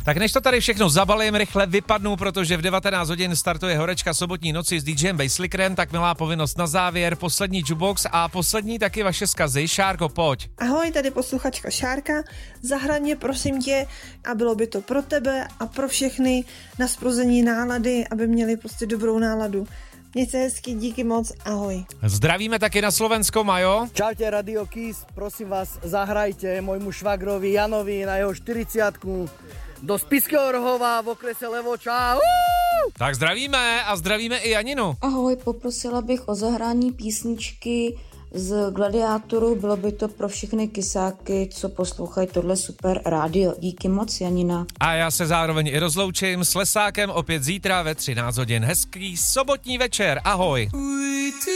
Tak než to tady všechno zabalím, rychle vypadnu, protože v 19 hodin startuje horečka sobotní noci s DJem Basslickerem, tak milá povinnost na závěr, poslední jukebox a poslední taky vaše zkazy. Šárko, pojď. Ahoj, tady posluchačka Šárka. Zahraň prosím tě, a bylo by to pro tebe a pro všechny na zprození nálady, aby měli prostě dobrou náladu. Mějte se hezky, díky moc, ahoj. Zdravíme taky na Slovensko, Majo. Čaute Radio Kiss, prosím vás, zahrajte môjmu švagrovi Janovi na jeho 40-ku do Spišského Rohova v okrese Levoča. Tak zdravíme a zdravíme i Janinu. Ahoj, poprosila bych o zahrání písničky z Gladiátoru, bylo by to pro všechny kysáky, co poslouchají tohle super rádio. Díky moc, Janina. A já se zároveň i rozloučím s Lesákem opět zítra ve 13 hodin. Hezký sobotní večer, ahoj.